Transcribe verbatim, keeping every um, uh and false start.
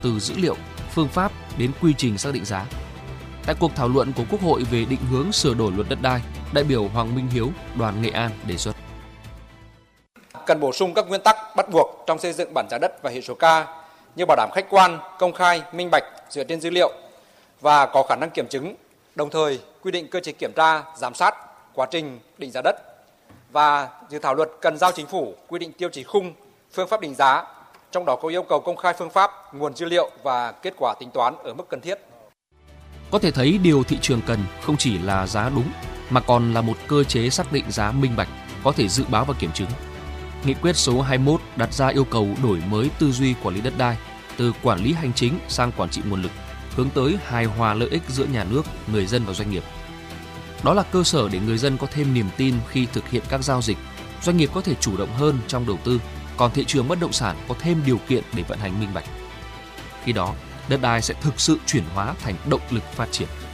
từ dữ liệu, phương pháp đến quy trình xác định giá. Tại cuộc thảo luận của Quốc hội về định hướng sửa đổi luật đất đai, đại biểu Hoàng Minh Hiếu, đoàn Nghệ An đề xuất cần bổ sung các nguyên tắc bắt buộc trong xây dựng bảng giá đất và hệ số K như bảo đảm khách quan, công khai, minh bạch dựa trên dữ liệu và có khả năng kiểm chứng, đồng thời quy định cơ chế kiểm tra, giám sát quá trình định giá đất. Và dự thảo luật cần giao chính phủ quy định tiêu chí khung, phương pháp định giá, trong đó có yêu cầu công khai phương pháp, nguồn dữ liệu và kết quả tính toán ở mức cần thiết. Có thể thấy điều thị trường cần không chỉ là giá đúng mà còn là một cơ chế xác định giá minh bạch, có thể dự báo và kiểm chứng. Nghị quyết số hai mươi mốt đặt ra yêu cầu đổi mới tư duy quản lý đất đai từ quản lý hành chính sang quản trị nguồn lực, hướng tới hài hòa lợi ích giữa nhà nước, người dân và doanh nghiệp. Đó là cơ sở để người dân có thêm niềm tin khi thực hiện các giao dịch, doanh nghiệp có thể chủ động hơn trong đầu tư, còn thị trường bất động sản có thêm điều kiện để vận hành minh bạch. Khi đó, đất đai sẽ thực sự chuyển hóa thành động lực phát triển.